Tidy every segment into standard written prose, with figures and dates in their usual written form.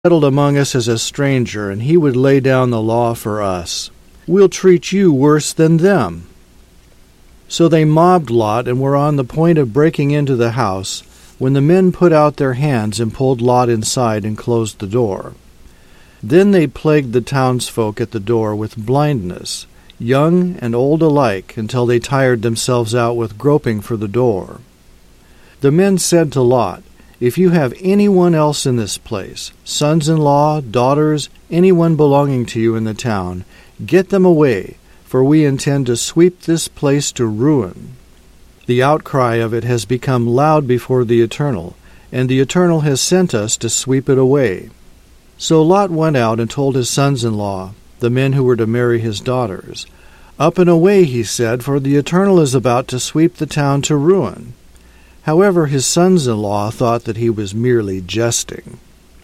settled among us as a stranger, and he would lay down the law for us. We'll treat you worse than them." So they mobbed Lot and were on the point of breaking into the house, when the men put out their hands and pulled Lot inside and closed the door. Then they plagued the townsfolk at the door with blindness, young and old alike, until they tired themselves out with groping for the door. The men said to Lot, "If you have anyone else in this place, sons-in-law, daughters, anyone belonging to you in the town, get them away, for we intend to sweep this place to ruin. The outcry of it has become loud before the Eternal, and the Eternal has sent us to sweep it away." So Lot went out and told his sons-in-law, the men who were to marry his daughters. "Up and away," he said, "for the Eternal is about to sweep the town to ruin." However, his sons-in-law thought that he was merely jesting.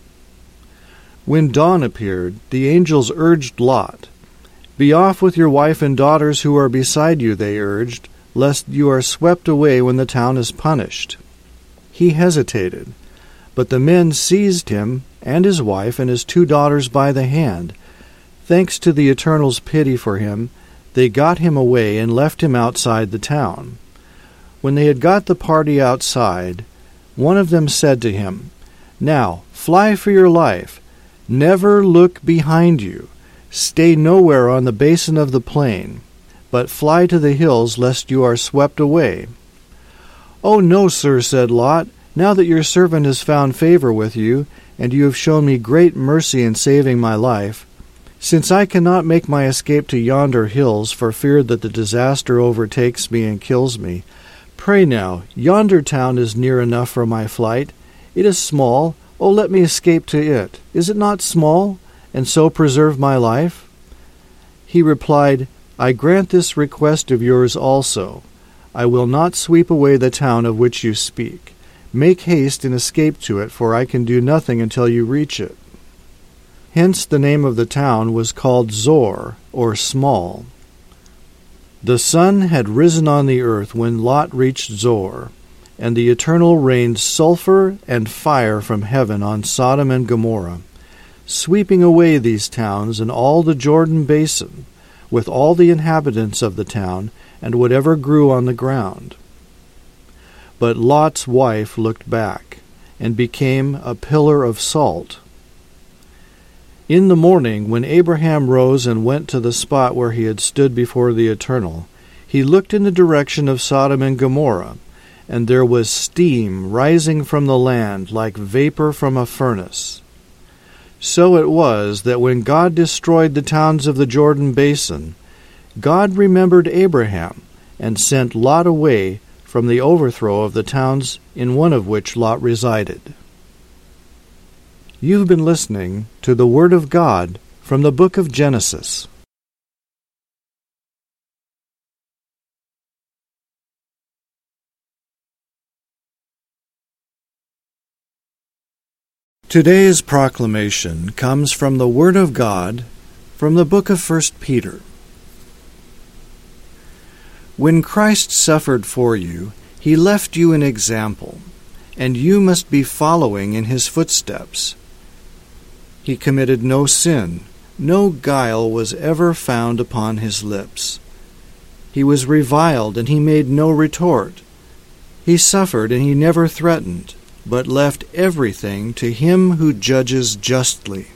When dawn appeared, the angels urged Lot. "Be off with your wife and daughters who are beside you," they urged, "lest you are swept away when the town is punished." He hesitated, but the men seized him and his wife and his 2 daughters by the hand. Thanks to the Eternal's pity for him, they got him away and left him outside the town. When they had got the party outside, one of them said to him, "Now fly for your life. Never look behind you. Stay nowhere on the basin of the plain, but fly to the hills lest you are swept away." "Oh, no, sir," said Lot. "Now that your servant has found favor with you, and you have shown me great mercy in saving my life, since I cannot make my escape to yonder hills for fear that the disaster overtakes me and kills me, pray now, yonder town is near enough for my flight. It is small. Oh, let me escape to it. Is it not small? And so preserve my life?" He replied, "I grant this request of yours also. I will not sweep away the town of which you speak. Make haste and escape to it, for I can do nothing until you reach it." Hence the name of the town was called Zor, or Small. The sun had risen on the earth when Lot reached Zor, and the Eternal rained sulfur and fire from heaven on Sodom and Gomorrah, sweeping away these towns and all the Jordan basin, with all the inhabitants of the town and whatever grew on the ground. But Lot's wife looked back, and became a pillar of salt. In the morning, when Abraham rose and went to the spot where he had stood before the Eternal, he looked in the direction of Sodom and Gomorrah, and there was steam rising from the land like vapor from a furnace. So it was that when God destroyed the towns of the Jordan basin, God remembered Abraham and sent Lot away from the overthrow of the towns in one of which Lot resided. You've been listening to the Word of God from the book of Genesis. Today's proclamation comes from the Word of God from the book of 1 Peter. When Christ suffered for you, he left you an example, and you must be following in his footsteps. He committed no sin, no guile was ever found upon his lips. He was reviled, and he made no retort. He suffered, and he never threatened, but left everything to him who judges justly.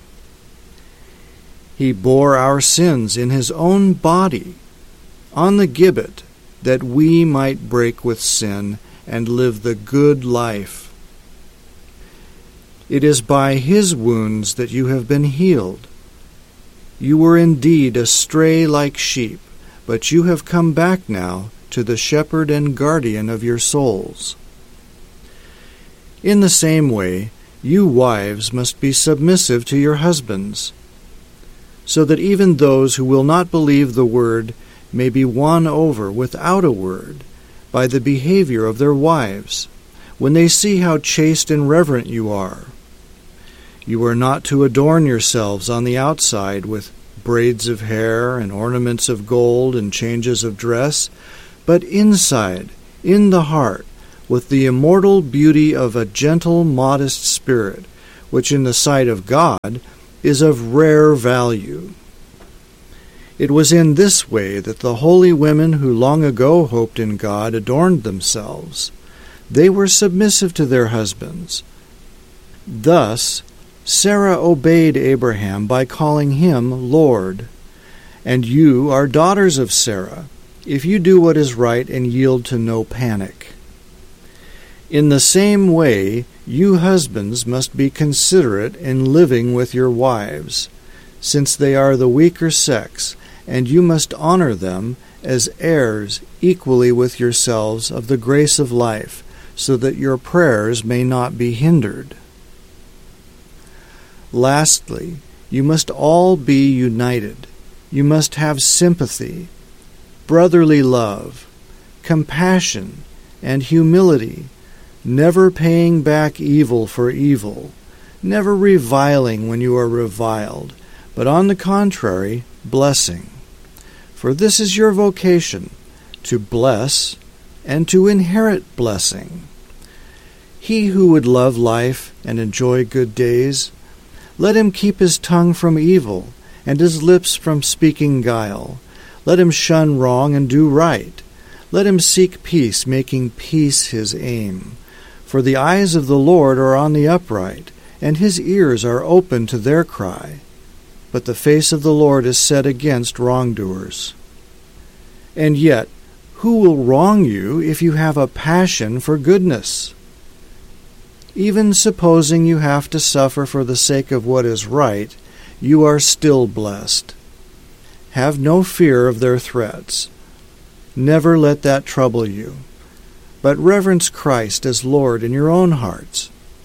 He bore our sins in his own body on the gibbet, that we might break with sin and live the good life. It is by his wounds that you have been healed. You were indeed astray like sheep, but you have come back now to the shepherd and guardian of your souls. In the same way, you wives must be submissive to your husbands, so that even those who will not believe the word may be won over without a word by the behavior of their wives, when they see how chaste and reverent you are. You are not to adorn yourselves on the outside with braids of hair and ornaments of gold and changes of dress, but inside, in the heart, with the immortal beauty of a gentle, modest spirit, which in the sight of God is of rare value. It was in this way that the holy women who long ago hoped in God adorned themselves. They were submissive to their husbands. Thus, Sarah obeyed Abraham by calling him Lord. And you are daughters of Sarah, if you do what is right and yield to no panic. In the same way, you husbands must be considerate in living with your wives, since they are the weaker sex, and you must honor them as heirs equally with yourselves of the grace of life, so that your prayers may not be hindered. Lastly, you must all be united. You must have sympathy, brotherly love, compassion, and humility, never paying back evil for evil, never reviling when you are reviled, but on the contrary, blessing. For this is your vocation, to bless and to inherit blessing. He who would love life and enjoy good days, let him keep his tongue from evil, and his lips from speaking guile. Let him shun wrong and do right. Let him seek peace, making peace his aim. For the eyes of the Lord are on the upright, and his ears are open to their cry. But the face of the Lord is set against wrongdoers. And yet, who will wrong you if you have a passion for goodness? Even supposing you have to suffer for the sake of what is right, you are still blessed. Have no fear of their threats. Never let that trouble you, but reverence Christ as Lord in your own hearts.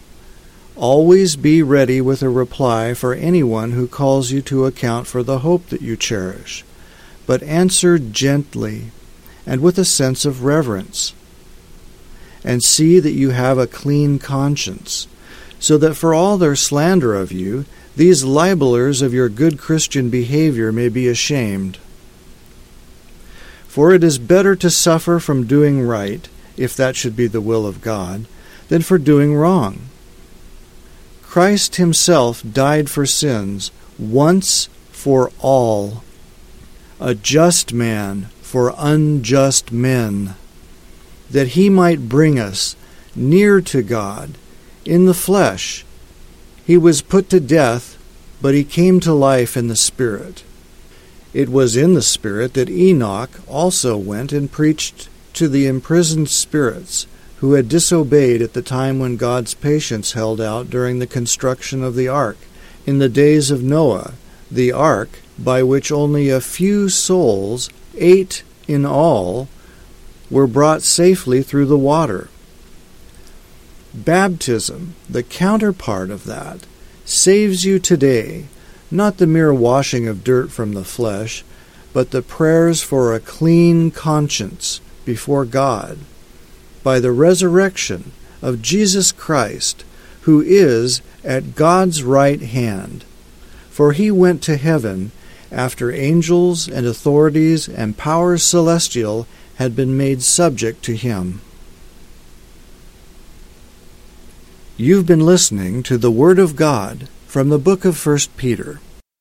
Always be ready with a reply for anyone who calls you to account for the hope that you cherish, but answer gently and with a sense of reverence. And see that you have a clean conscience, so that for all their slander of you, these libelers of your good Christian behavior may be ashamed. For it is better to suffer from doing right, if that should be the will of God, than for doing wrong. Christ himself died for sins once for all, a just man for unjust men, that he might bring us near to God in the flesh. He was put to death, but he came to life in the Spirit. It was in the Spirit that Enoch also went and preached to the imprisoned spirits who had disobeyed at the time when God's patience held out during the construction of the ark, in the days of Noah, the ark by which only a few souls, 8 in all, were brought safely through the water. Baptism, the counterpart of that, saves you today, not the mere washing of dirt from the flesh, but the prayers for a clean conscience before God, by the resurrection of Jesus Christ, who is at God's right hand. For he went to heaven after angels and authorities and powers celestial had been made subject to him. You've been listening to the Word of God from the book of 1 Peter.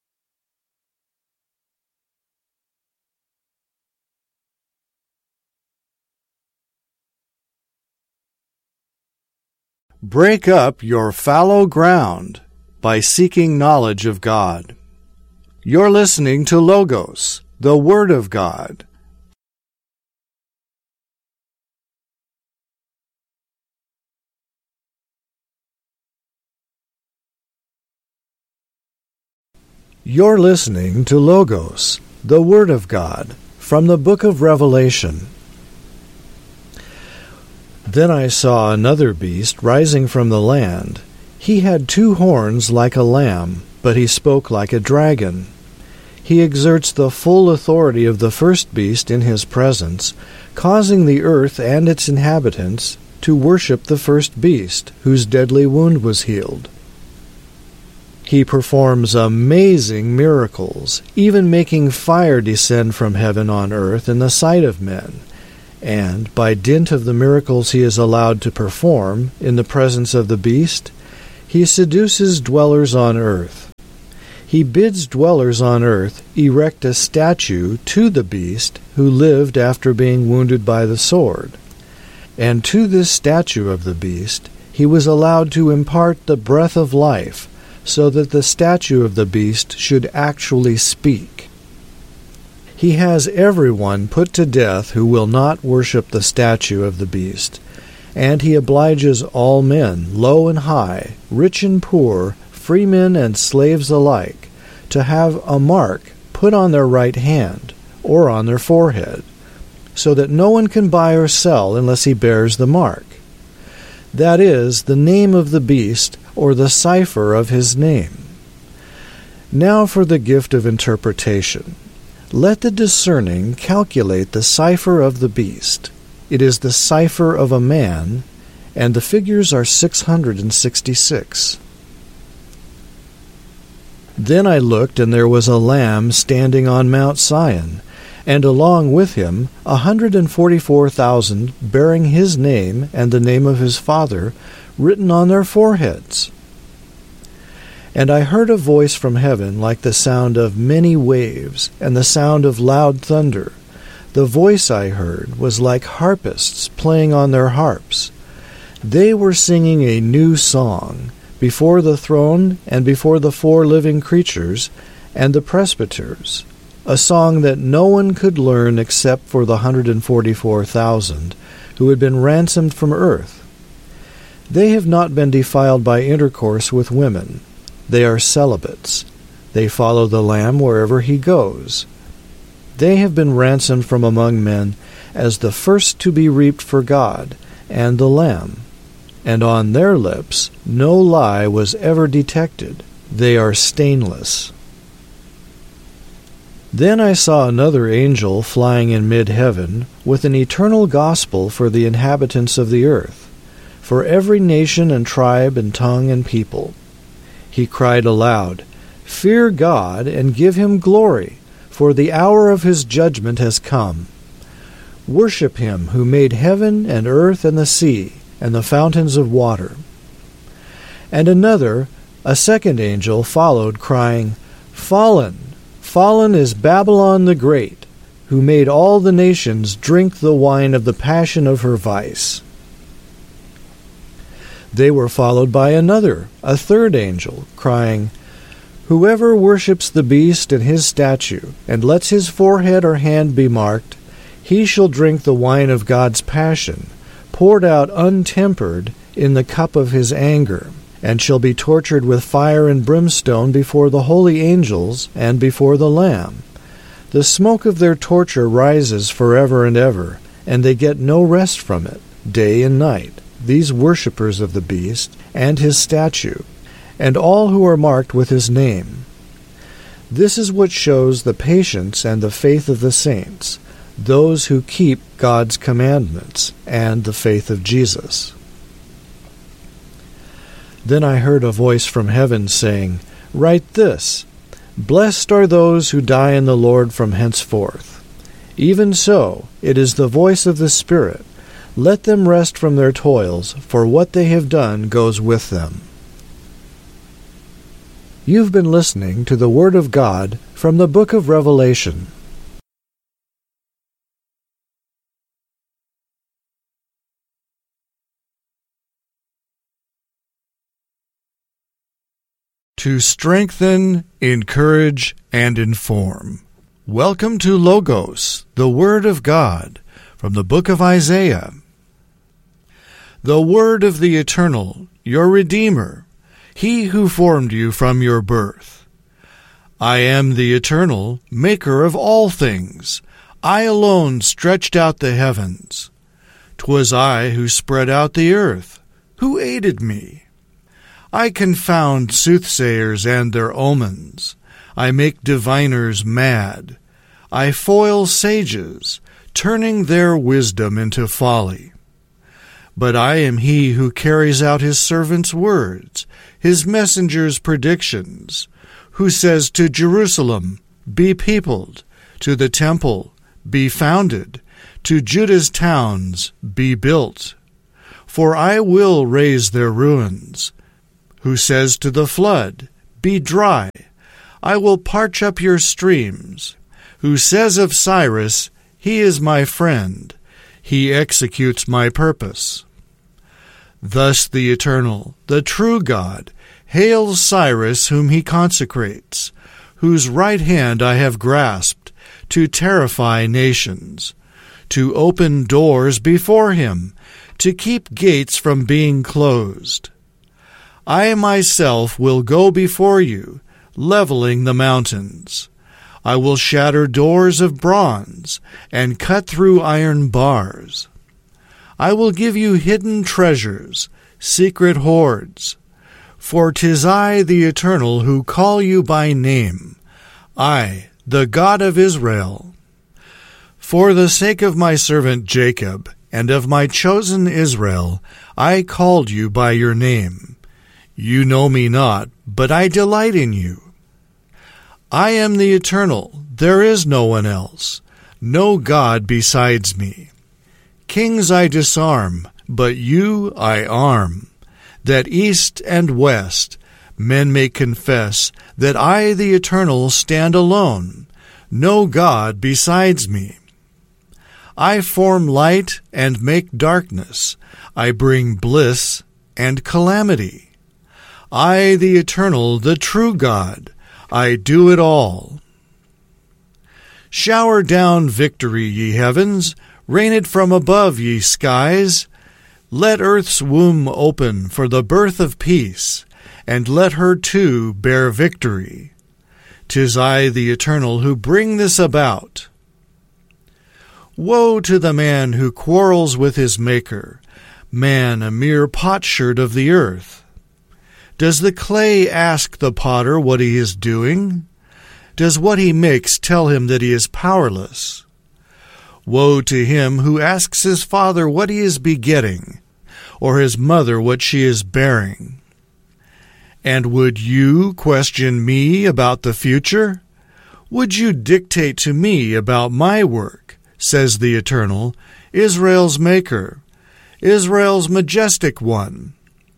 Break up your fallow ground by seeking knowledge of God. You're listening to Logos, the Word of God. You're listening to Logos, the Word of God, from the book of Revelation. Then I saw another beast rising from the land. He had 2 horns like a lamb, but he spoke like a dragon. He exerts the full authority of the first beast in his presence, causing the earth and its inhabitants to worship the first beast, whose deadly wound was healed. He performs amazing miracles, even making fire descend from heaven on earth in the sight of men. And, by dint of the miracles he is allowed to perform in the presence of the beast, He seduces dwellers on earth. He bids dwellers on earth erect a statue to the beast who lived after being wounded by the sword. And to this statue of the beast he was allowed to impart the breath of life, so that the statue of the beast should actually speak. He has everyone put to death who will not worship the statue of the beast, and he obliges all men, low and high, rich and poor, freemen and slaves alike, to have a mark put on their right hand or on their forehead, so that no one can buy or sell unless he bears the mark. That is, the name of the beast or the cipher of his name. Now for the gift of interpretation. Let the discerning calculate the cipher of the beast. It is the cipher of a man, and the figures are 666. Then I looked, and there was a Lamb standing on Mount Sion, and along with him 144,000 bearing his name and the name of his Father written on their foreheads. And I heard a voice from heaven like the sound of many waves and the sound of loud thunder. The voice I heard was like harpists playing on their harps. They were singing a new song before the throne and before the 4 living creatures and the presbyters, a song that no one could learn except for the 144,000 who had been ransomed from earth. They have not been defiled by intercourse with women. They are celibates. They follow the Lamb wherever he goes. They have been ransomed from among men as the first to be reaped for God and the Lamb. And on their lips no lie was ever detected. They are stainless. Then I saw another angel flying in mid-heaven with an eternal gospel for the inhabitants of the earth, for every nation and tribe and tongue and people. He cried aloud, "Fear God and give him glory, for the hour of his judgment has come. Worship him who made heaven and earth and the sea and the fountains of water." And another, a second angel, followed, crying, "Fallen, fallen is Babylon the Great, who made all the nations drink the wine of the passion of her vice." They were followed by another, a third angel, crying, "Whoever worships the beast and his statue, and lets his forehead or hand be marked, he shall drink the wine of God's passion, poured out untempered in the cup of his anger, and shall be tortured with fire and brimstone before the holy angels and before the Lamb. The smoke of their torture rises forever and ever, and they get no rest from it, day and night, these worshippers of the beast and his statue, and all who are marked with his name. This is what shows the patience and the faith of the saints, those who keep God's commandments, and the faith of Jesus." Then I heard a voice from heaven saying, "Write this, Blessed are those who die in the Lord from henceforth. Even so, it is the voice of the Spirit. Let them rest from their toils, for what they have done goes with them." You've been listening to the Word of God from the book of Revelation. To strengthen, encourage, and inform. Welcome to Logos, the Word of God, from the book of Isaiah. The Word of the Eternal, your Redeemer, He who formed you from your birth. I am the Eternal, maker of all things. I alone stretched out the heavens. 'Twas I who spread out the earth. Who aided me? I confound soothsayers and their omens. I make diviners mad. I foil sages, turning their wisdom into folly. But I am he who carries out his servant's words, his messenger's predictions, who says to Jerusalem, "Be peopled," to the temple, "Be founded," to Judah's towns, "Be built." For I will raise their ruins. who says to the flood, Be dry, I will parch up your streams, who says of Cyrus, He is my friend, he executes my purpose. Thus the Eternal, the true God, hails Cyrus whom he consecrates, whose right hand I have grasped, to terrify nations, to open doors before him, to keep gates from being closed. I myself will go before you, leveling the mountains. I will shatter doors of bronze, and cut through iron bars. I will give you hidden treasures, secret hoards. For 'tis I, the Eternal, who call you by name, I, the God of Israel. For the sake of my servant Jacob, and of my chosen Israel, I called you by your name. You know me not, but I delight in you. I am the Eternal, there is no one else, no God besides me. Kings I disarm, but you I arm, that east and west men may confess that I, the Eternal, stand alone, no God besides me. I form light and make darkness, I bring bliss and calamity. I, the Eternal, the true God, I do it all. Shower down victory, ye heavens, rain it from above, ye skies. Let earth's womb open for the birth of peace, and let her too bear victory. 'Tis I, the Eternal, who bring this about. Woe to the man who quarrels with his Maker, man a mere potsherd of the earth. Does the clay ask the potter what he is doing? Does what he makes tell him that he is powerless? Woe to him who asks his father what he is begetting, or his mother what she is bearing. And would you question me about the future? Would you dictate to me about my work, says the Eternal, Israel's Maker, Israel's majestic one?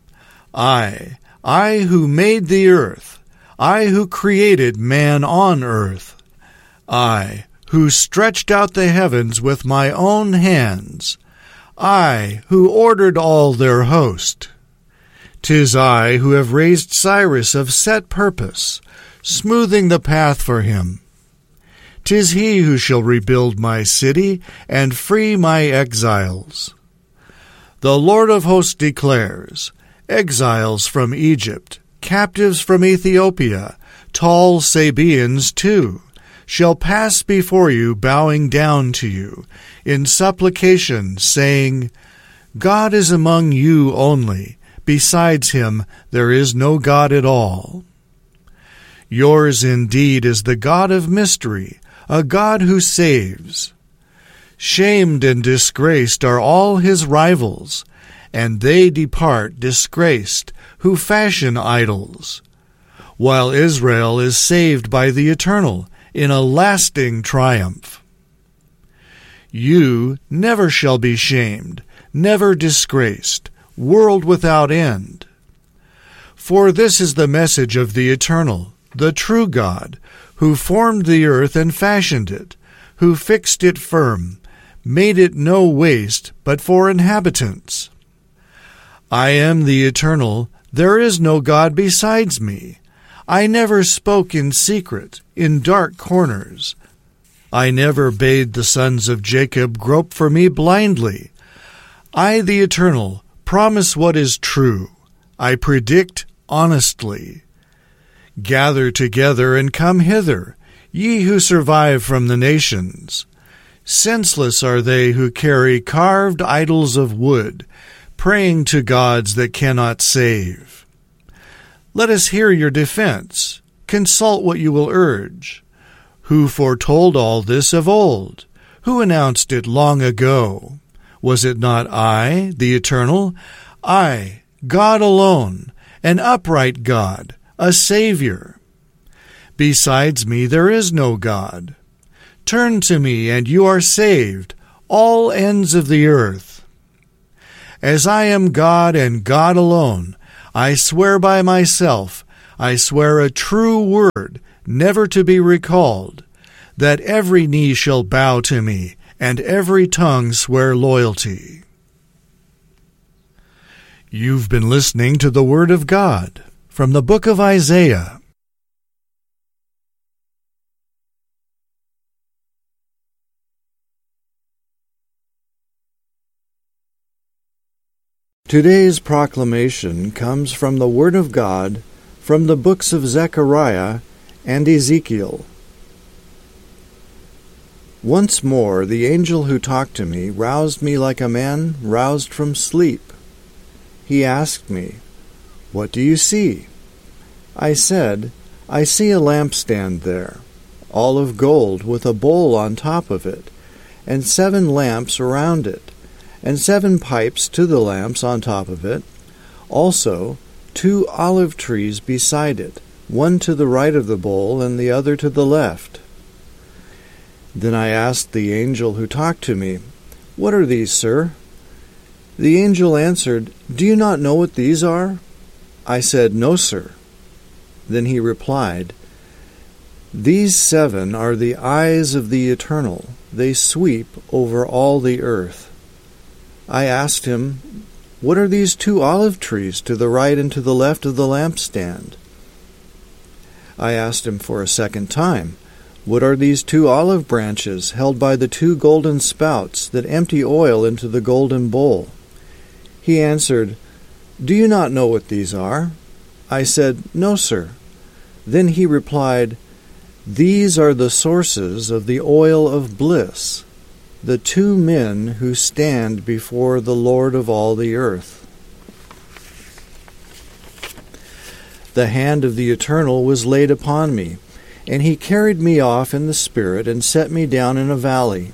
I who made the earth, I who created man on earth, I who stretched out the heavens with my own hands, I who ordered all their host. 'Tis I who have raised Cyrus of set purpose, smoothing the path for him. 'Tis he who shall rebuild my city and free my exiles. The Lord of hosts declares, exiles from Egypt, captives from Ethiopia, tall Sabaeans too, shall pass before you, bowing down to you, in supplication, saying, God is among you only, besides him there is no God at all. Yours indeed is the God of mystery, a God who saves. Shamed and disgraced are all his rivals, and they depart disgraced, who fashion idols, while Israel is saved by the Eternal in a lasting triumph. You never shall be shamed, never disgraced, world without end. For this is the message of the Eternal, the true God, who formed the earth and fashioned it, who fixed it firm, made it no waste but for inhabitants. I am the Eternal, there is no God besides me. I never spoke in secret, in dark corners. I never bade the sons of Jacob grope for me blindly. I, the Eternal, promise what is true. I predict honestly. Gather together and come hither, ye who survive from the nations. Senseless are they who carry carved idols of wood, praying to gods that cannot save. Let us hear your defense. Consult what you will urge. Who foretold all this of old? Who announced it long ago? Was it not I, the Eternal? I, God alone, an upright God, a Savior. Besides me there is no God. Turn to me, and you are saved, all ends of the earth. As I am God and God alone, I swear by myself, I swear a true word, never to be recalled, that every knee shall bow to me, and every tongue swear loyalty. You've been listening to the Word of God from the book of Isaiah. Today's proclamation comes from the Word of God from the books of Zechariah and Ezekiel. Once more the angel who talked to me roused me like a man roused from sleep. He asked me, "What do you see?" I said, "I see a lampstand there, all of gold with a bowl on top of it, and 7 lamps around it, and 7 pipes to the lamps on top of it, also 2 olive trees beside it, one to the right of the bowl and the other to the left." Then I asked the angel who talked to me, "What are these, sir?" The angel answered, "Do you not know what these are?" I said, "No, sir." Then he replied, "These 7 are the eyes of the Eternal. They sweep over all the earth." I asked him, "What are these 2 olive trees to the right and to the left of the lampstand?" I asked him for a second time, "What are these 2 olive branches held by the 2 golden spouts that empty oil into the golden bowl?" He answered, "Do you not know what these are?" I said, "No, sir." Then he replied, "These are the sources of the oil of bliss, the 2 men who stand before the Lord of all the earth." The hand of the Eternal was laid upon me, and he carried me off in the Spirit and set me down in a valley.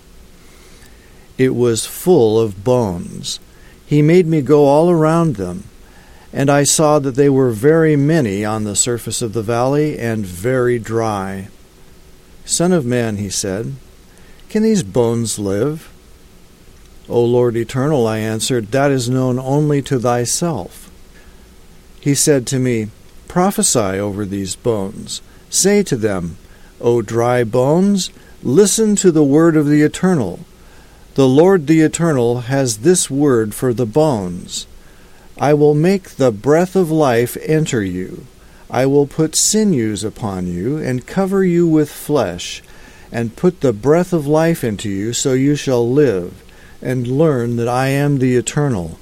It was full of bones. He made me go all around them, and I saw that they were very many on the surface of the valley and very dry. "Son of man," he said, "can these bones live?" "O Lord Eternal," I answered, "that is known only to thyself." He said to me, "Prophesy over these bones. Say to them, O dry bones, listen to the word of the Eternal. The Lord the Eternal has this word for the bones. I will make the breath of life enter you. I will put sinews upon you, and cover you with flesh, and put the breath of life into you, so you shall live, and learn that I am the Eternal."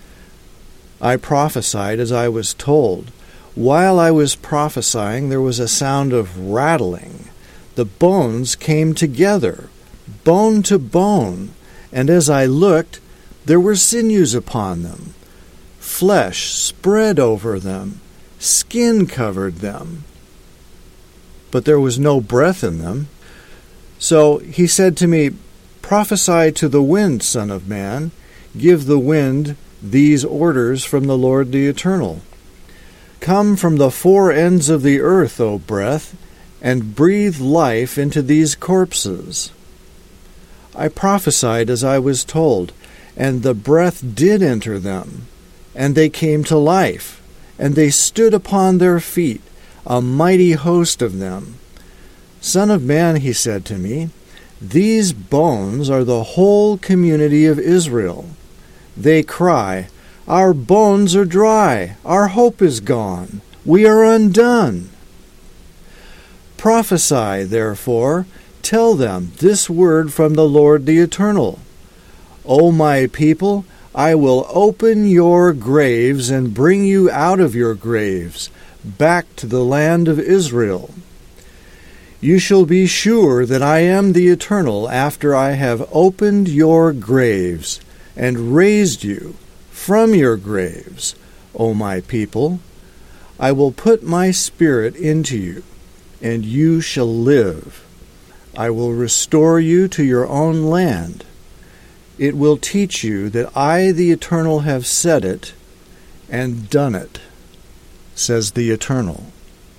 I prophesied as I was told. While I was prophesying, there was a sound of rattling. The bones came together, bone to bone, and as I looked, there were sinews upon them. Flesh spread over them, skin covered them, but there was no breath in them. So he said to me, "Prophesy to the wind, Son of man. Give the wind these orders from the Lord the Eternal. Come from the 4 ends of the earth, O breath, and breathe life into these corpses." I prophesied as I was told, and the breath did enter them, and they came to life, and they stood upon their feet, a mighty host of them. "Son of man," he said to me, "these bones are the whole community of Israel. They cry, 'Our bones are dry, our hope is gone, we are undone.' Prophesy, therefore, tell them this word from the Lord the Eternal. O my people, I will open your graves and bring you out of your graves, back to the land of Israel. You shall be sure that I am the Eternal after I have opened your graves and raised you from your graves, O my people. I will put my spirit into you, and you shall live. I will restore you to your own land. It will teach you that I, the Eternal, have said it and done it, says the Eternal."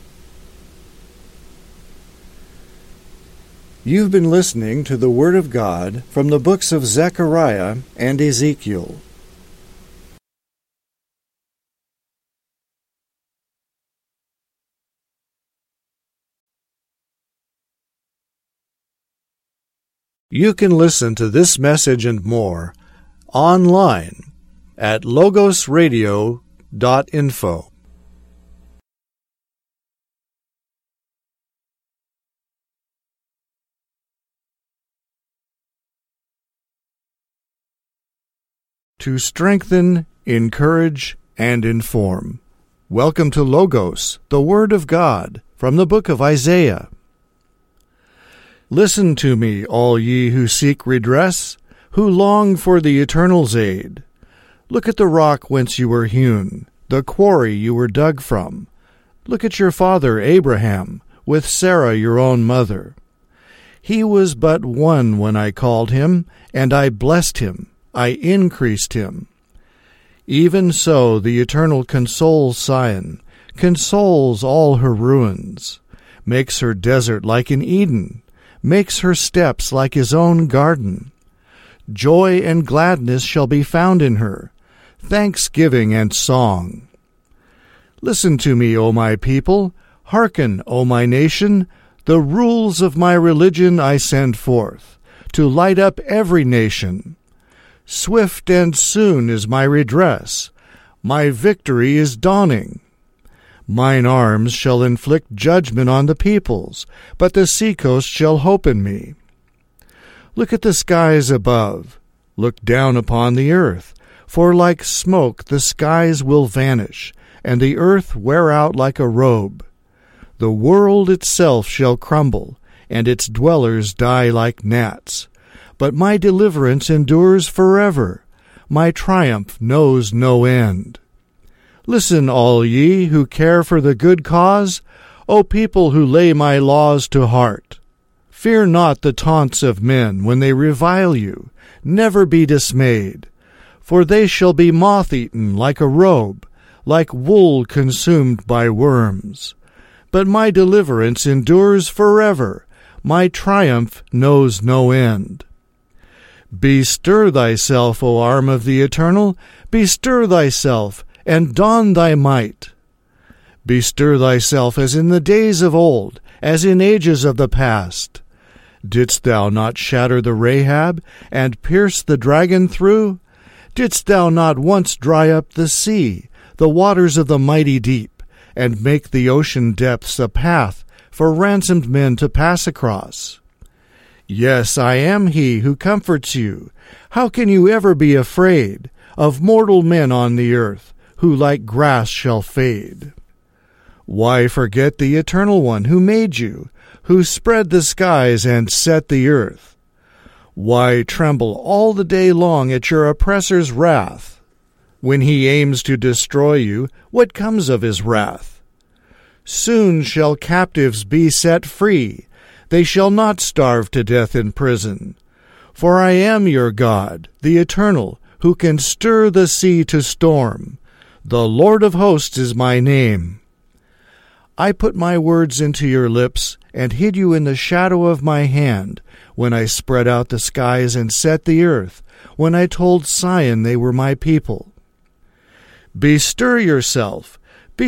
You've been listening to the Word of God from the books of Zechariah and Ezekiel. You can listen to this message and more online at logosradio.info. To strengthen, encourage, and inform. Welcome to Logos, the Word of God, from the book of Isaiah. Listen to me, all ye who seek redress, who long for the Eternal's aid. Look at the rock whence you were hewn, the quarry you were dug from. Look at your father Abraham, with Sarah your own mother. He was but one when I called him, and I blessed him, I increased him. Even so the Eternal consoles Zion, consoles all her ruins, makes her desert like an Eden, makes her steps like his own garden. Joy and gladness shall be found in her, thanksgiving and song. Listen to me, O my people, hearken, O my nation, the rules of my religion I send forth, to light up every nation. Swift and soon is my redress, my victory is dawning. Mine arms shall inflict judgment on the peoples, but the seacoast shall hope in me. Look at the skies above, look down upon the earth, for like smoke the skies will vanish, and the earth wear out like a robe. The world itself shall crumble, and its dwellers die like gnats. But my deliverance endures forever, my triumph knows no end. Listen, all ye who care for the good cause, O people who lay my laws to heart. Fear not the taunts of men when they revile you, never be dismayed. For they shall be moth-eaten like a robe, like wool consumed by worms. But my deliverance endures forever, my triumph knows no end. Bestir thyself, O arm of the Eternal, bestir thyself, and don thy might. Bestir thyself as in the days of old, as in ages of the past. Didst thou not shatter the Rahab, and pierce the dragon through? Didst thou not once dry up the sea, the waters of the mighty deep, and make the ocean depths a path for ransomed men to pass across? Yes, I am he who comforts you. How can you ever be afraid of mortal men on the earth, who like grass shall fade? Why forget the Eternal One who made you, who spread the skies and set the earth? Why tremble all the day long at your oppressor's wrath? When he aims to destroy you, what comes of his wrath? Soon shall captives be set free. They shall not starve to death in prison. For I am your God, the Eternal, who can stir the sea to storm. The Lord of hosts is my name. I put my words into your lips, and hid you in the shadow of my hand, when I spread out the skies and set the earth, when I told Zion they were my people. Bestir yourself,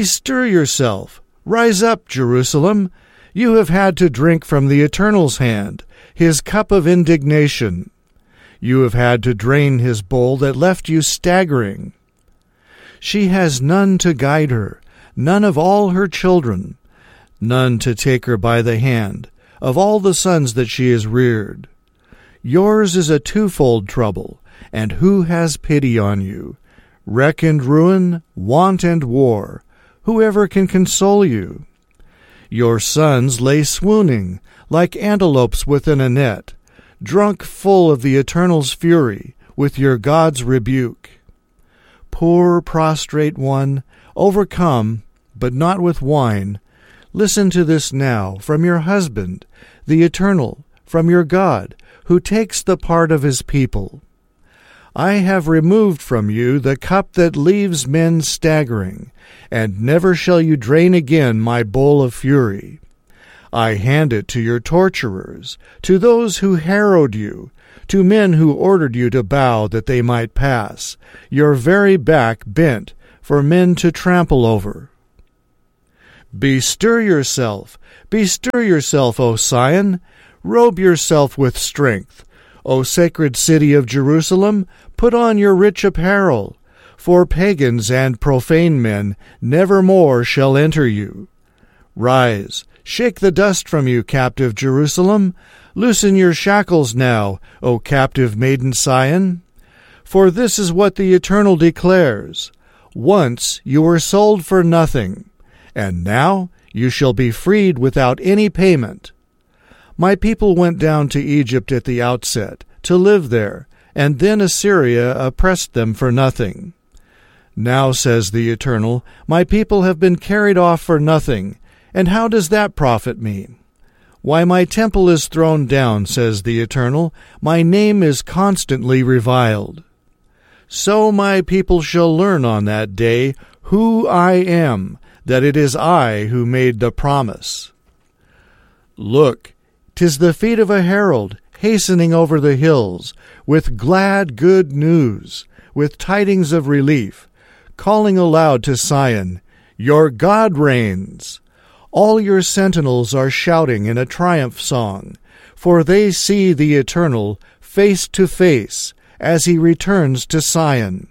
rise up, Jerusalem. You have had to drink from the Eternal's hand, his cup of indignation. You have had to drain his bowl that left you staggering. She has none to guide her, none of all her children, none to take her by the hand, of all the sons that she has reared. Yours is a twofold trouble, and who has pity on you? Wreck and ruin, want and war, whoever can console you? Your sons lay swooning, like antelopes within a net, drunk full of the Eternal's fury, with your God's rebuke. Poor prostrate one, overcome, but not with wine, listen to this now from your husband, the Eternal, from your God, who takes the part of his people. I have removed from you the cup that leaves men staggering, and never shall you drain again my bowl of fury. I hand it to your torturers, to those who harrowed you, to men who ordered you to bow that they might pass, your very back bent for men to trample over. Bestir yourself, O Zion, robe yourself with strength, O sacred city of Jerusalem, put on your rich apparel, for pagans and profane men never more shall enter you. Rise, shake the dust from you, captive Jerusalem. Loosen your shackles now, O captive maiden Sion. For this is what the Eternal declares. Once you were sold for nothing, and now you shall be freed without any payment. My people went down to Egypt at the outset, to live there, and then Assyria oppressed them for nothing. Now, says the Eternal, my people have been carried off for nothing, and how does that profit me? Why, my temple is thrown down, says the Eternal, my name is constantly reviled. So my people shall learn on that day who I am, that it is I who made the promise. Look, 'tis the feet of a herald, hastening over the hills, with glad good news, with tidings of relief, calling aloud to Sion, Your God reigns! All your sentinels are shouting in a triumph song, for they see the Eternal face to face, as he returns to Sion.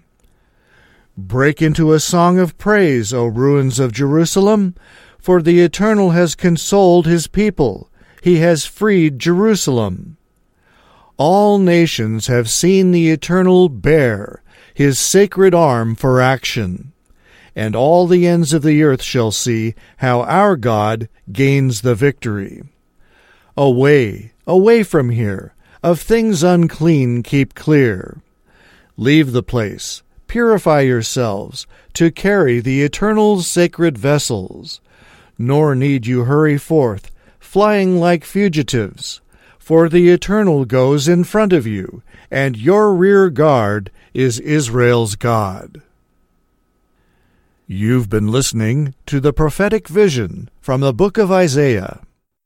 Break into a song of praise, O ruins of Jerusalem, for the Eternal has consoled his people. He has freed Jerusalem. All nations have seen the Eternal bare his sacred arm for action, and all the ends of the earth shall see how our God gains the victory. Away, away from here, of things unclean keep clear. Leave the place, purify yourselves, to carry the Eternal's sacred vessels. Nor need you hurry forth, flying like fugitives, for the Eternal goes in front of you, and your rear guard is Israel's God. You've been listening to the prophetic vision from the book of Isaiah.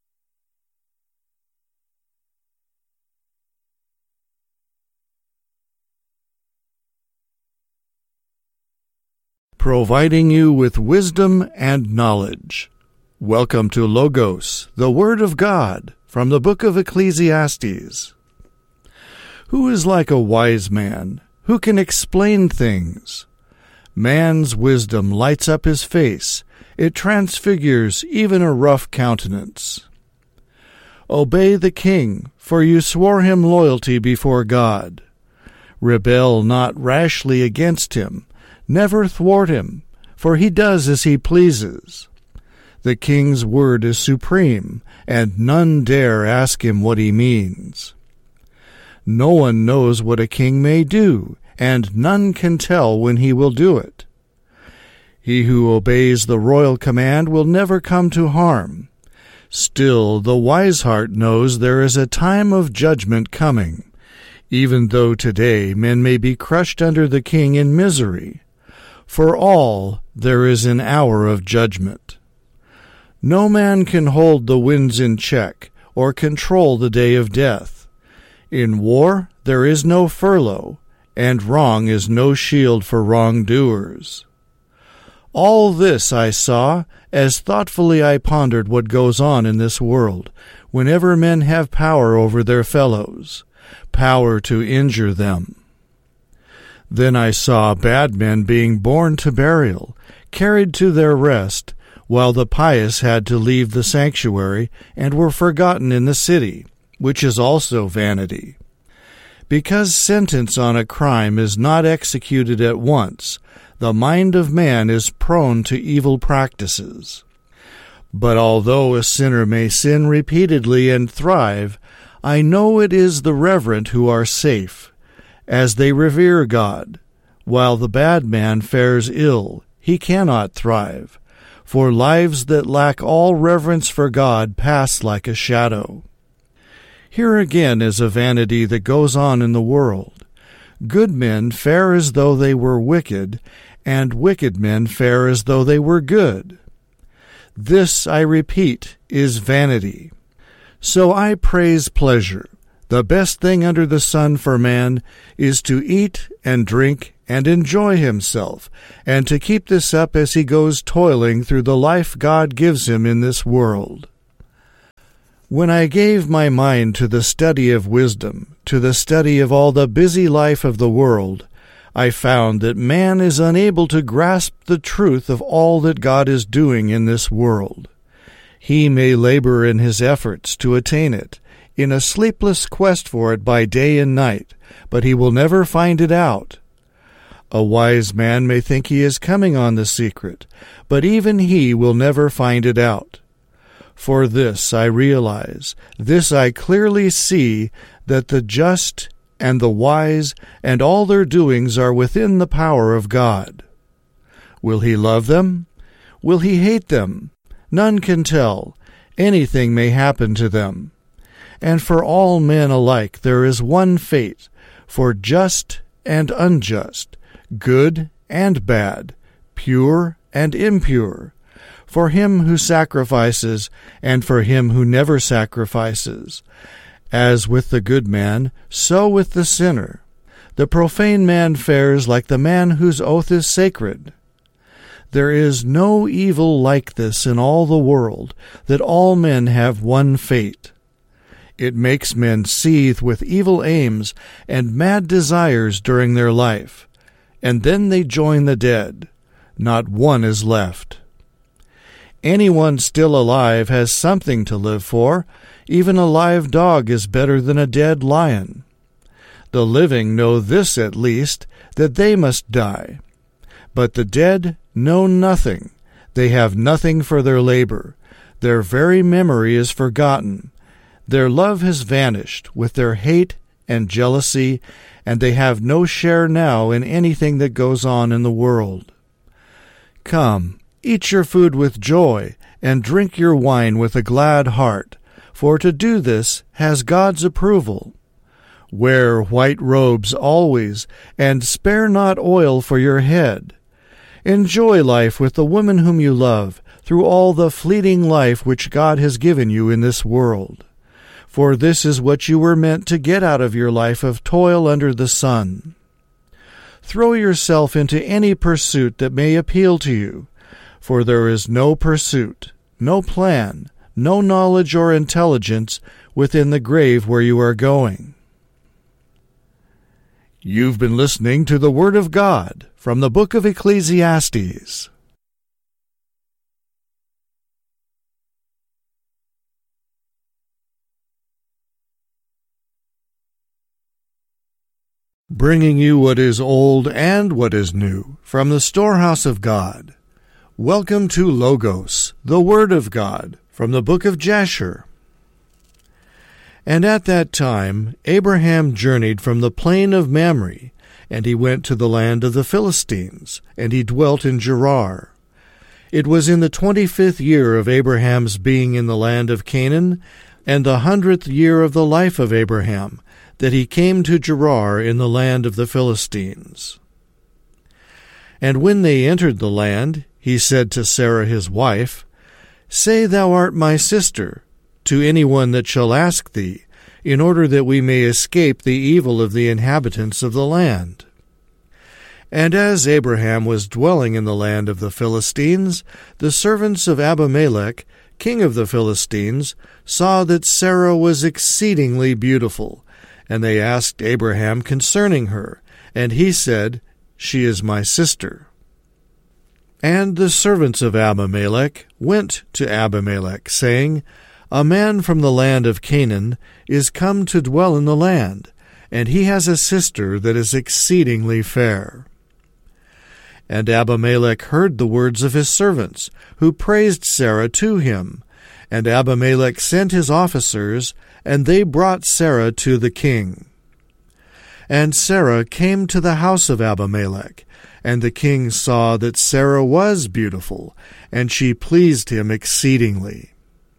Providing you with wisdom and knowledge. Welcome to Logos, the Word of God, from the book of Ecclesiastes. Who is like a wise man? Who can explain things? Man's wisdom lights up his face. It transfigures even a rough countenance. Obey the king, for you swore him loyalty before God. Rebel not rashly against him. Never thwart him, for he does as he pleases. The king's word is supreme, and none dare ask him what he means. No one knows what a king may do, and none can tell when he will do it. He who obeys the royal command will never come to harm. Still, the wise heart knows there is a time of judgment coming, even though today men may be crushed under the king in misery. For all there is an hour of judgment. No man can hold the winds in check or control the day of death. In war there is no furlough, and wrong is no shield for wrongdoers. All this I saw as thoughtfully I pondered what goes on in this world, whenever men have power over their fellows, power to injure them. Then I saw bad men being borne to burial, carried to their rest, while the pious had to leave the sanctuary and were forgotten in the city, which is also vanity. Because sentence on a crime is not executed at once, the mind of man is prone to evil practices. But although a sinner may sin repeatedly and thrive, I know it is the reverent who are safe, as they revere God, while the bad man fares ill, he cannot thrive, for lives that lack all reverence for God pass like a shadow. Here again is a vanity that goes on in the world. Good men fare as though they were wicked, and wicked men fare as though they were good. This, I repeat, is vanity. So I praise pleasure. The best thing under the sun for man is to eat and drink and enjoy himself, and to keep this up as he goes toiling through the life God gives him in this world. When I gave my mind to the study of wisdom, to the study of all the busy life of the world, I found that man is unable to grasp the truth of all that God is doing in this world. He may labor in his efforts to attain it, in a sleepless quest for it by day and night, but he will never find it out. A wise man may think he is coming on the secret, but even he will never find it out. For this I realize, this I clearly see, that the just and the wise and all their doings are within the power of God. Will he love them? Will he hate them? None can tell. Anything may happen to them. And for all men alike there is one fate, for just and unjust, good and bad, pure and impure, for him who sacrifices and for him who never sacrifices. As with the good man, so with the sinner. The profane man fares like the man whose oath is sacred. There is no evil like this in all the world, that all men have one fate. It makes men seethe with evil aims and mad desires during their life, and then they join the dead. Not one is left. Anyone still alive has something to live for. Even a live dog is better than a dead lion. The living know this at least, that they must die. But the dead know nothing. They have nothing for their labor. Their very memory is forgotten. Their love has vanished with their hate and jealousy, and they have no share now in anything that goes on in the world. Come, eat your food with joy, and drink your wine with a glad heart, for to do this has God's approval. Wear white robes always, and spare not oil for your head. Enjoy life with the woman whom you love, through all the fleeting life which God has given you in this world. For this is what you were meant to get out of your life of toil under the sun. Throw yourself into any pursuit that may appeal to you, for there is no pursuit, no plan, no knowledge or intelligence within the grave where you are going. You've been listening to the Word of God from the book of Ecclesiastes. Bringing you what is old and what is new from the storehouse of God. Welcome to Logos, the Word of God, from the book of Jasher. And at that time Abraham journeyed from the plain of Mamre, and he went to the land of the Philistines, and he dwelt in Gerar. It was in the 25th year of Abraham's being in the land of Canaan, and the 100th year of the life of Abraham, that he came to Gerar in the land of the Philistines. And when they entered the land, he said to Sarah his wife, Say thou art my sister, to any one that shall ask thee, in order that we may escape the evil of the inhabitants of the land. And as Abraham was dwelling in the land of the Philistines, the servants of Abimelech, king of the Philistines, saw that Sarah was exceedingly beautiful, and they asked Abraham concerning her, and he said, She is my sister. And the servants of Abimelech went to Abimelech, saying, A man from the land of Canaan is come to dwell in the land, and he has a sister that is exceedingly fair. And Abimelech heard the words of his servants, who praised Sarah to him. And Abimelech sent his officers, and they brought Sarah to the king. And Sarah came to the house of Abimelech, and the king saw that Sarah was beautiful, and she pleased him exceedingly.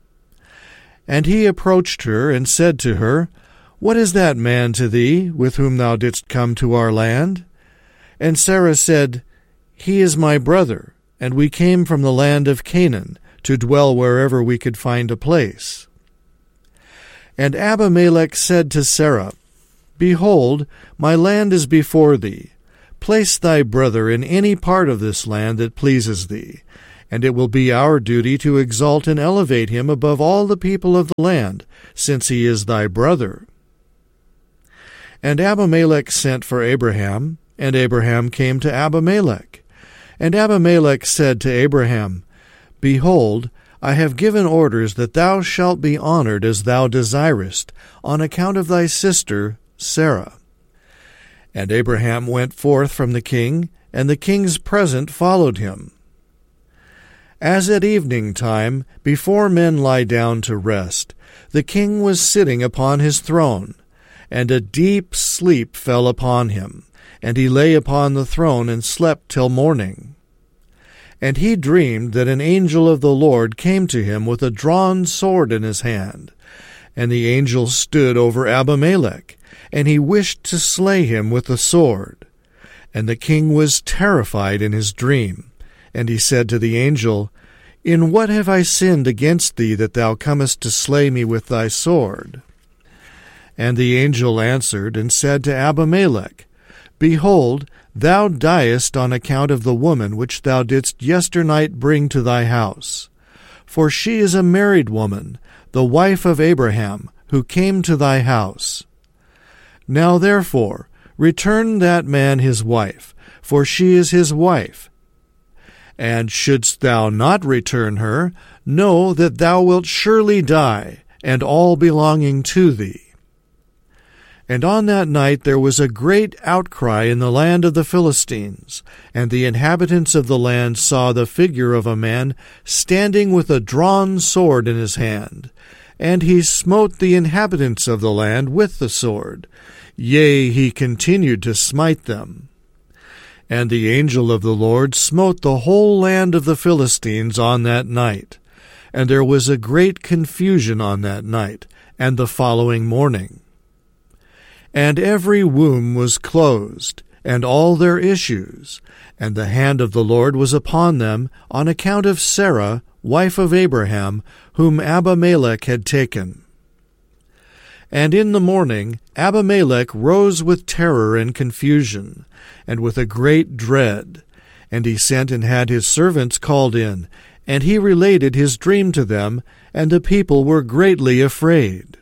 And he approached her, and said to her, What is that man to thee, with whom thou didst come to our land? And Sarah said, He is my brother, and we came from the land of Canaan, to dwell wherever we could find a place. And Abimelech said to Sarah, Behold, my land is before thee. Place thy brother in any part of this land that pleases thee, and it will be our duty to exalt and elevate him above all the people of the land, since he is thy brother. And Abimelech sent for Abraham, and Abraham came to Abimelech. And Abimelech said to Abraham, Behold, I have given orders that thou shalt be honored as thou desirest, on account of thy sister Sarah. And Abraham went forth from the king, and the king's present followed him. As at evening time, before men lie down to rest, the king was sitting upon his throne, and a deep sleep fell upon him, and he lay upon the throne and slept till morning. And he dreamed that an angel of the Lord came to him with a drawn sword in his hand. And the angel stood over Abimelech, and he wished to slay him with the sword. And the king was terrified in his dream. And he said to the angel, In what have I sinned against thee, that thou comest to slay me with thy sword? And the angel answered and said to Abimelech, Behold, thou diest on account of the woman which thou didst yesternight bring to thy house. For she is a married woman, the wife of Abraham, who came to thy house. Now therefore return that man his wife, for she is his wife. And shouldst thou not return her, know that thou wilt surely die, and all belonging to thee. And on that night there was a great outcry in the land of the Philistines, and the inhabitants of the land saw the figure of a man standing with a drawn sword in his hand. And he smote the inhabitants of the land with the sword. Yea, he continued to smite them. And the angel of the Lord smote the whole land of the Philistines on that night. And there was a great confusion on that night, and the following morning. And every womb was closed, and all their issues, and the hand of the Lord was upon them on account of Sarah, wife of Abraham, whom Abimelech had taken. And in the morning Abimelech rose with terror and confusion, and with a great dread. And he sent and had his servants called in, and he related his dream to them, and the people were greatly afraid.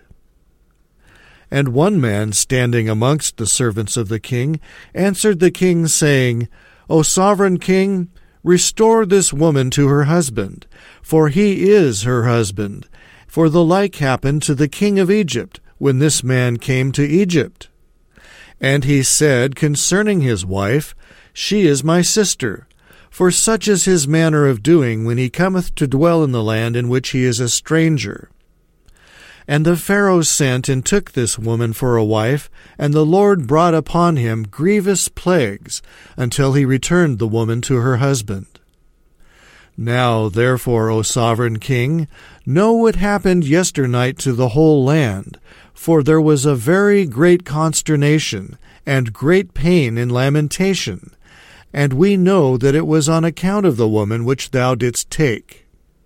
And one man standing amongst the servants of the king answered the king, saying, O sovereign king, restore this woman to her husband, for he is her husband. For the like happened to the king of Egypt, when this man came to Egypt. And he said concerning his wife, She is my sister, for such is his manner of doing when he cometh to dwell in the land in which he is a stranger. And the Pharaoh sent and took this woman for a wife, and the Lord brought upon him grievous plagues, until he returned the woman to her husband. Now therefore, O sovereign king, know what happened yesternight to the whole land, for there was a very great consternation, and great pain and lamentation, and we know that it was on account of the woman which thou didst take.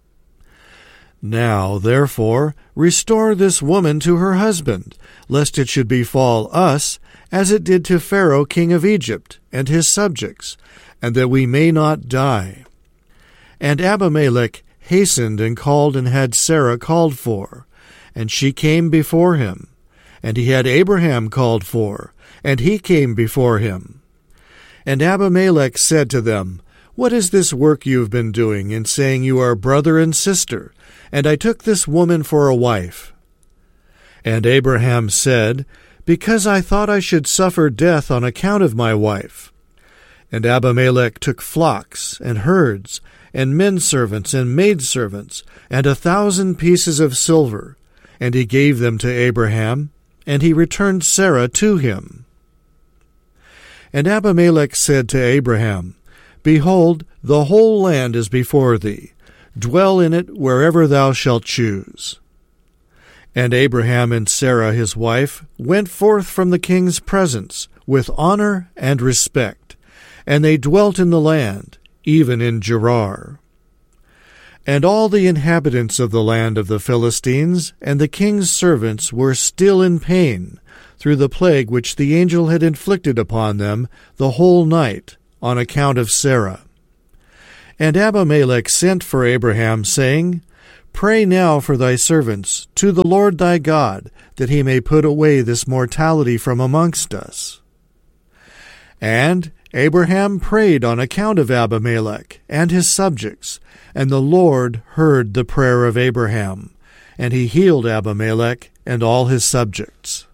Now, therefore, restore this woman to her husband, lest it should befall us, as it did to Pharaoh king of Egypt, and his subjects, and that we may not die. And Abimelech hastened and called and had Sarah called for, and she came before him. And he had Abraham called for, and he came before him. And Abimelech said to them, What is this work you have been doing, in saying you are brother and sister? And I took this woman for a wife. And Abraham said, Because I thought I should suffer death on account of my wife. And Abimelech took flocks and herds, and menservants and maidservants, and 1,000 pieces of silver, and he gave them to Abraham, and he returned Sarah to him. And Abimelech said to Abraham, Behold, the whole land is before thee. Dwell in it wherever thou shalt choose. And Abraham and Sarah his wife went forth from the king's presence with honor and respect, and they dwelt in the land, even in Gerar. And all the inhabitants of the land of the Philistines and the king's servants were still in pain, through the plague which the angel had inflicted upon them the whole night, on account of Sarah. And Abimelech sent for Abraham, saying, Pray now for thy servants to the Lord thy God, that he may put away this mortality from amongst us. And Abraham prayed on account of Abimelech and his subjects, and the Lord heard the prayer of Abraham, and he healed Abimelech and all his subjects.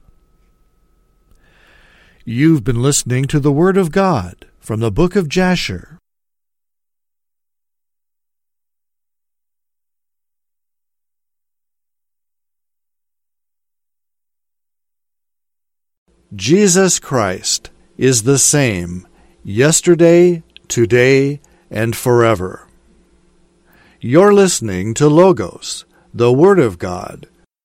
You've been listening to the Word of God from the book of Jasher. Jesus Christ is the same yesterday, today, and forever. You're listening to Logos, the Word of God.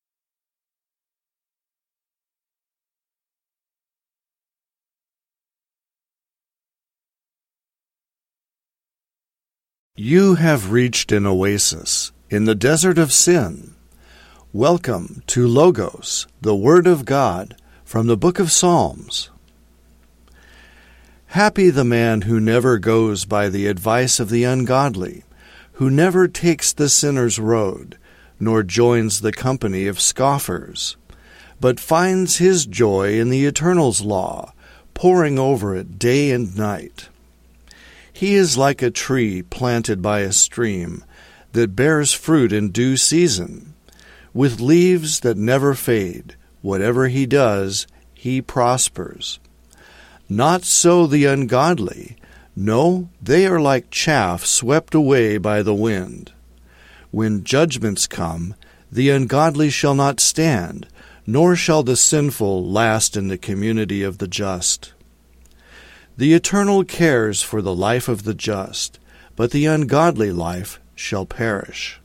You have reached an oasis in the desert of sin. Welcome to Logos, the Word of God, from the book of Psalms. Happy the man who never goes by the advice of the ungodly, who never takes the sinner's road, nor joins the company of scoffers, but finds his joy in the Eternal's law, poring over it day and night. He is like a tree planted by a stream, that bears fruit in due season, with leaves that never fade. Whatever he does, he prospers. Not so the ungodly. No, they are like chaff swept away by the wind. When judgments come, the ungodly shall not stand, nor shall the sinful last in the community of the just. The Eternal cares for the life of the just, but the ungodly life shall perish.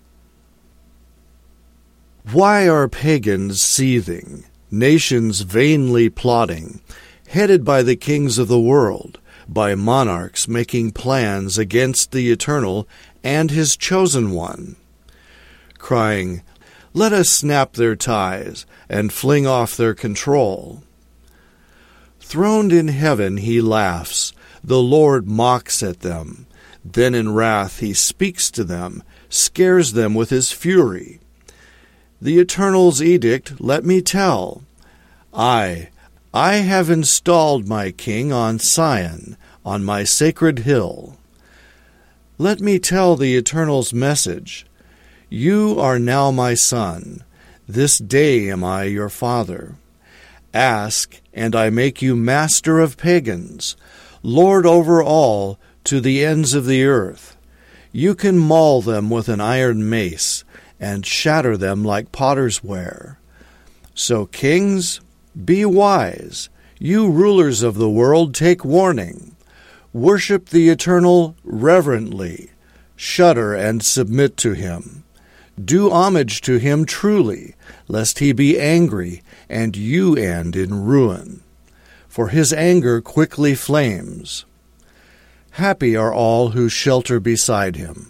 Why are pagans seething, nations vainly plotting, headed by the kings of the world, by monarchs making plans against the Eternal and his chosen one, crying, "Let us snap their ties and fling off their control"? Throned in heaven he laughs, the Lord mocks at them. Then in wrath he speaks to them, scares them with his fury. The Eternal's edict let me tell. I have installed my king on Sion, on my sacred hill. Let me tell the Eternal's message. You are now my son. This day am I your father. Ask, and I make you master of pagans, Lord over all, to the ends of the earth. You can maul them with an iron mace, and shatter them like potter's ware. So kings, be wise. You rulers of the world, take warning. Worship the Eternal reverently. Shudder and submit to him. Do homage to him truly, lest he be angry, and you end in ruin. For his anger quickly flames. Happy are all who shelter beside him.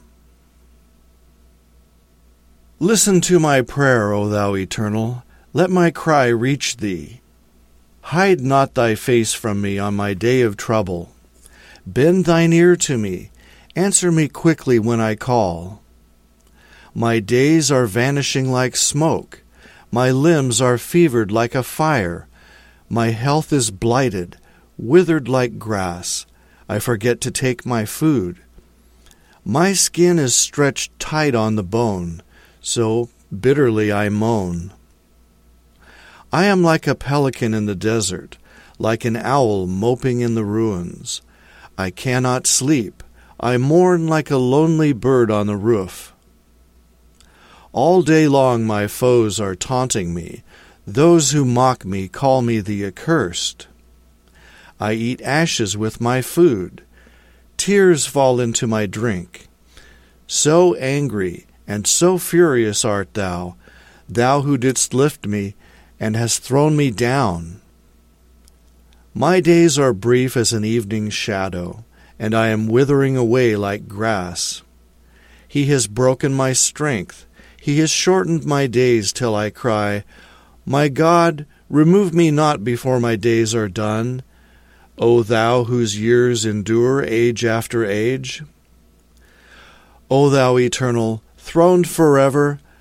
Listen to my prayer, O thou Eternal. Let my cry reach thee. Hide not thy face from me on my day of trouble. Bend thine ear to me. Answer me quickly when I call. My days are vanishing like smoke. My limbs are fevered like a fire. My health is blighted, withered like grass. I forget to take my food. My skin is stretched tight on the bone, so bitterly I moan. I am like a pelican in the desert, like an owl moping in the ruins. I cannot sleep. I mourn like a lonely bird on the roof. All day long my foes are taunting me. Those who mock me call me the accursed. I eat ashes with my food. Tears fall into my drink. So angry and so furious art thou, thou who didst lift me and hast thrown me down. My days are brief as an evening shadow, and I am withering away like grass. He has broken my strength. He has shortened my days till I cry, My God, remove me not before my days are done, O thou whose years endure age after age. O thou Eternal, throned forever,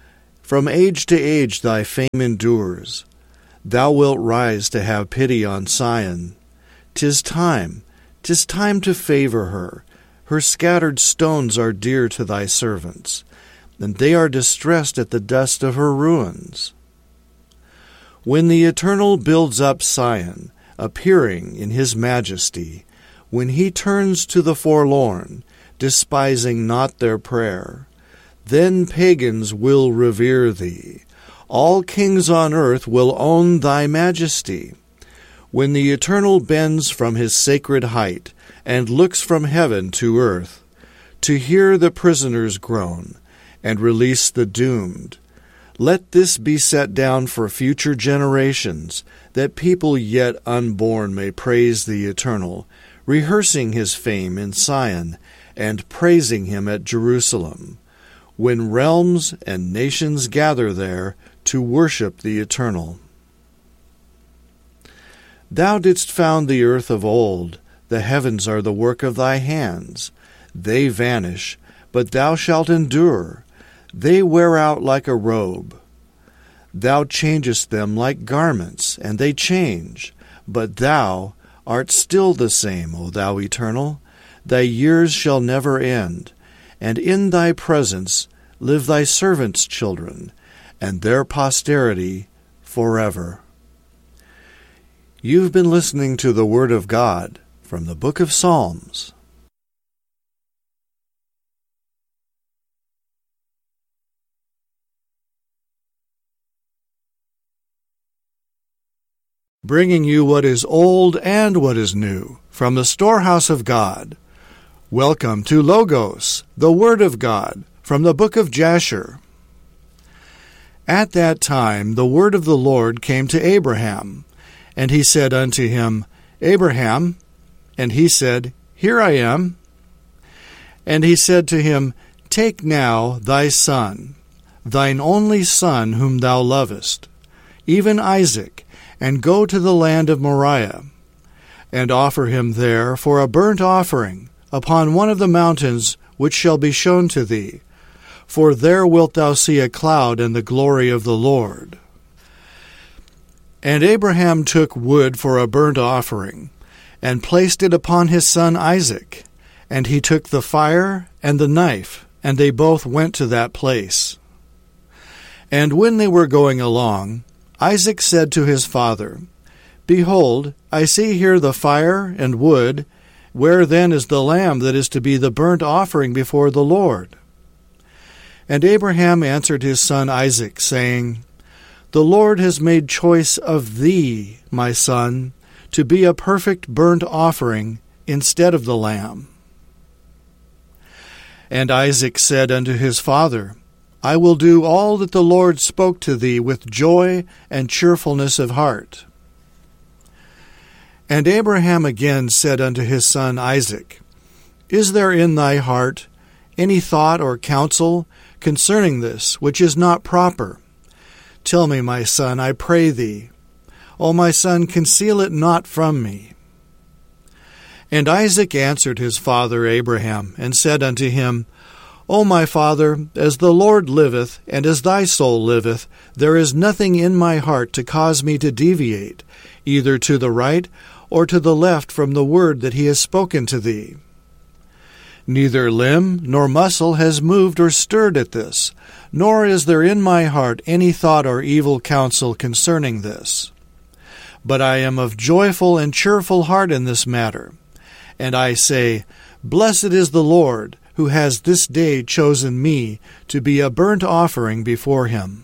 From age to age thy fame endures. Thou wilt rise to have pity on Sion. 'Tis time to favor her. Her scattered stones are dear to thy servants, and they are distressed at the dust of her ruins. When the Eternal builds up Sion, appearing in his majesty, when he turns to the forlorn, despising not their prayer, then pagans will revere thee. All kings on earth will own thy majesty. When the Eternal bends from his sacred height and looks from heaven to earth, to hear the prisoners groan and release the doomed, let this be set down for future generations, that people yet unborn may praise the Eternal, rehearsing his fame in Sion and praising him at Jerusalem, when realms and nations gather there to worship the Eternal. Thou didst found the earth of old. The heavens are the work of thy hands. They vanish, but thou shalt endure. They wear out like a robe. Thou changest them like garments, and they change. But thou art still the same, O thou Eternal. Thy years shall never end, and in thy presence live thy servants' children, and their posterity forever. You've been listening to the Word of God from the Book of Psalms. Bringing you what is old and what is new from the storehouse of God. Welcome to Logos, the Word of God, from the book of Jasher. At that time the word of the Lord came to Abraham, and he said unto him, Abraham. And he said, Here I am. And he said to him, Take now thy son, thine only son whom thou lovest, even Isaac, and go to the land of Moriah, and offer him there for a burnt offering upon one of the mountains which shall be shown to thee, for there wilt thou see a cloud and the glory of the Lord. And Abraham took wood for a burnt offering, and placed it upon his son Isaac. And he took the fire and the knife, and they both went to that place. And when they were going along, Isaac said to his father, Behold, I see here the fire and wood. Where then is the lamb that is to be the burnt offering before the Lord? And Abraham answered his son Isaac, saying, The Lord has made choice of thee, my son, to be a perfect burnt offering instead of the lamb. And Isaac said unto his father, I will do all that the Lord spoke to thee with joy and cheerfulness of heart. And Abraham again said unto his son Isaac, Is there in thy heart any thought or counsel concerning this which is not proper? Tell me, my son, I pray thee. O my son, conceal it not from me. And Isaac answered his father Abraham, and said unto him, O my father, as the Lord liveth, and as thy soul liveth, there is nothing in my heart to cause me to deviate, either to the right or to the left from the word that he has spoken to thee. Neither limb nor muscle has moved or stirred at this, nor is there in my heart any thought or evil counsel concerning this. But I am of joyful and cheerful heart in this matter. And I say, Blessed is the Lord, who has this day chosen me to be a burnt offering before him.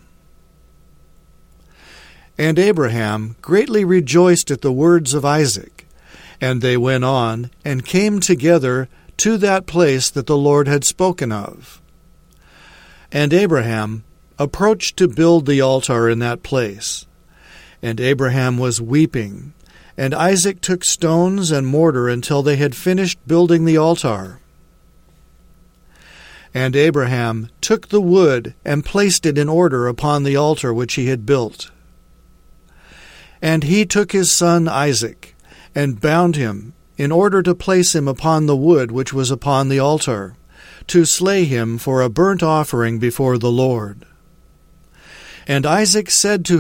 And Abraham greatly rejoiced at the words of Isaac. And they went on, and came together to that place that the Lord had spoken of. And Abraham approached to build the altar in that place. And Abraham was weeping, and Isaac took stones and mortar until they had finished building the altar. And Abraham took the wood and placed it in order upon the altar which he had built. And he took his son Isaac, and bound him, in order to place him upon the wood which was upon the altar, to slay him for a burnt offering before the Lord. And Isaac said to